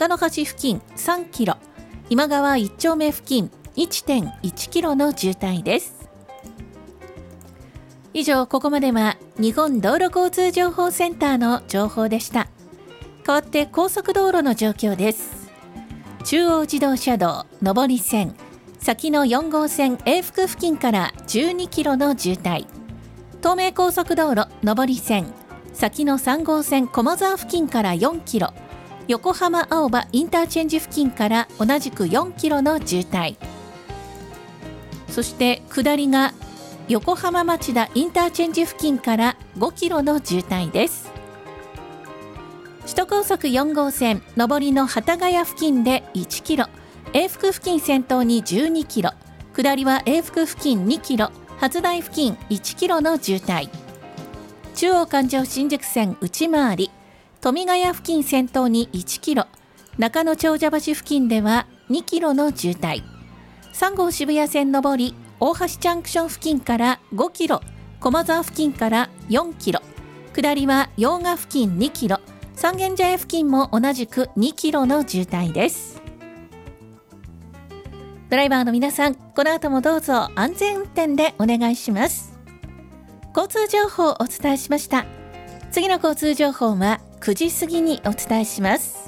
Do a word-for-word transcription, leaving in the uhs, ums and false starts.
中野橋付近さんキロ、今川いち丁目付近 いってんいちキロの渋滞です。以上、ここまでは日本道路交通情報センターの情報でした。代わって高速道路の状況です。中央自動車道上り線、先のよん号線永福付近からじゅうにキロの渋滞。東名高速道路上り線、先のさん号線駒沢付近からよんキロ、横浜青葉インターチェンジ付近から同じくよんキロの渋滞。そして下りが横浜町田インターチェンジ付近からごキロの渋滞です。首都高速よん号線上りの幡ヶ谷付近でいちキロ、永福付近先頭にじゅうにキロ、下りは永福付近にキロ、初台付近いちキロの渋滞。中央環状新宿線内回り、富ヶ谷付近先頭にいちキロ、中野長者橋付近ではにキロの渋滞。さん号渋谷線上り大橋ジャンクション付近からごキロ、駒沢付近からよんキロ、下りは用賀付近にキロ、三軒茶屋付近も同じくにキロの渋滞です。ドライバーの皆さん、この後もどうぞ安全運転でお願いします。交通情報をお伝えしました。次の交通情報はくじ過ぎにお伝えします。